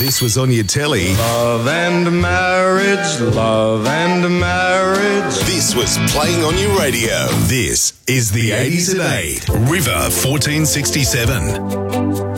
this was on your telly. Love and marriage, love and marriage. This was playing on your radio. This is the 80s at 8. River 1467.